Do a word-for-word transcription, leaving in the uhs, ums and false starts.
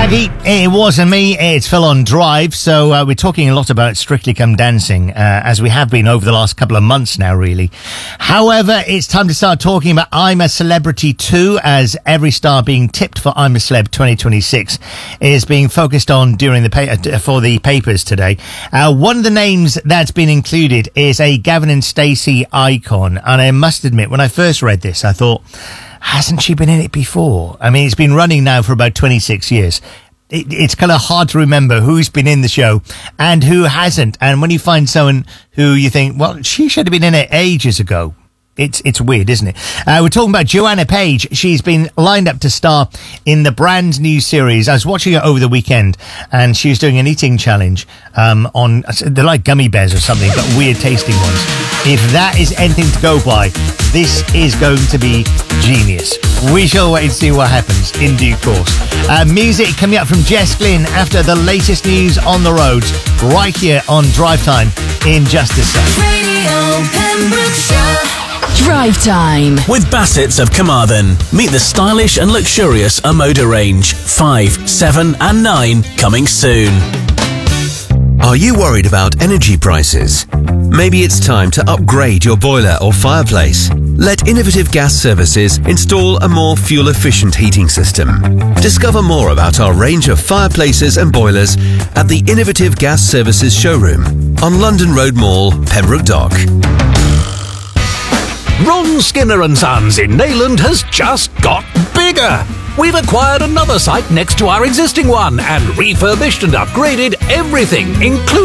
Shaggy, it wasn't me, it's Phil on Drive. So uh, we're talking a lot about Strictly Come Dancing, uh, as we have been over the last couple of months now, really. However, it's time to start talking about I'm a Celebrity two, as every star being tipped for I'm a Celeb twenty twenty-six is being focused on during the pa- for the papers today. Uh, one of the names that's been included is a Gavin and Stacey icon, and I must admit, when I first read this, I thought, hasn't she been in it before? I mean, it's been running now for about twenty-six years. It, it's kind of hard to remember who's been in the show and who hasn't. And when you find someone who you think, well, she should have been in it ages ago, It's it's weird, isn't it? Uh, we're talking about Joanna Page. She's been lined up to star in the brand new series. I was watching it over the weekend, and she was doing an eating challenge um, on, they're like gummy bears or something, but weird tasting ones. If that is anything to go by, this is going to be genius. We shall wait and see what happens in due course. Uh, music coming up from Jess Glynn after the latest news on the roads, right here on Drive Time in just a sec. Radio Pembrokeshire. Drive Time with Bassett's of Carmarthen. Meet the stylish and luxurious Omoda range. five, seven and nine coming soon. Are you worried about energy prices? Maybe it's time to upgrade your boiler or fireplace. Let Innovative Gas Services install a more fuel-efficient heating system. Discover more about our range of fireplaces and boilers at the Innovative Gas Services showroom on London Road Mall, Pembroke Dock. Ron Skinner and Sons in Neyland has just got bigger. We've acquired another site next to our existing one and refurbished and upgraded everything, including